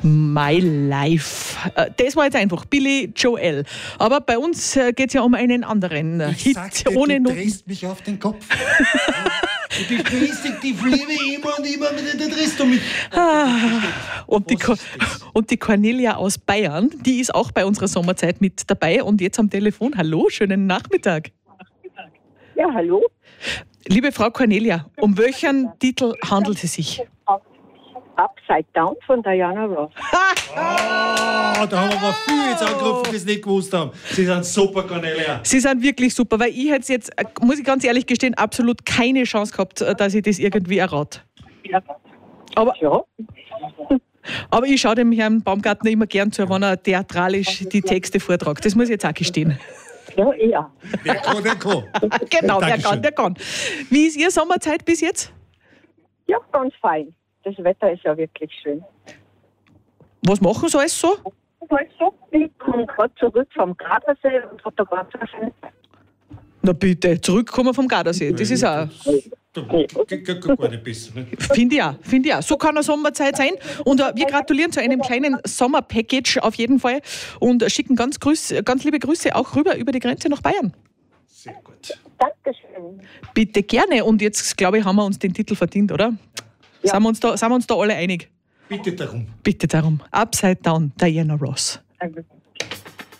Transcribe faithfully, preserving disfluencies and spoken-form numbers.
My Life. Das war jetzt einfach Billy Joel. Aber bei uns geht es ja um einen anderen ich Hit. Sagte, ohne du Noten. drehst mich auf den Kopf. Die Positiv liebe immer und immer, da drehst du mich. Ah, und, die Ko- und die Cornelia aus Bayern, die ist auch bei unserer Sommerzeit mit dabei und jetzt am Telefon. Hallo, schönen Nachmittag. Ja, hallo. Liebe Frau Cornelia, um welchen Titel handelt es sich? Upside Down von Diana Ross. Oh, da haben wir viele jetzt angerufen, die es nicht gewusst haben. Sie sind super, Cornelia. Sie sind wirklich super, weil ich hätte jetzt, muss ich ganz ehrlich gestehen, absolut keine Chance gehabt, dass ich das irgendwie errate. Aber, Ja. aber ich schaue dem Herrn Baumgartner immer gern zu, wenn er theatralisch die Texte vortragt. Das muss ich jetzt auch gestehen. Ja, eher. Wer kann, der kann. Genau, der Dankeschön. kann, der kann. Wie ist Ihre Sommerzeit bis jetzt? Ja, ganz fein. Das Wetter ist ja wirklich schön. Was machen Sie alles so? Ich komme gerade zurück vom Gardasee und habe da ganz schön. Na bitte, zurückkommen vom Gardasee. Das ist auch, Da geht gar nicht besser. Ne? finde ich auch, finde ich auch. So kann eine Sommerzeit sein. Und äh, wir gratulieren zu einem kleinen Sommerpackage auf jeden Fall und schicken ganz, Grüß, ganz liebe Grüße auch rüber über die Grenze nach Bayern. Sehr gut. Dankeschön. Bitte gerne. Und jetzt, glaube ich, haben wir uns den Titel verdient, oder? Ja. Sind wir uns da, sind wir uns da alle einig? Bitte darum. Bitte darum. Upside Down, Diana Ross. Also,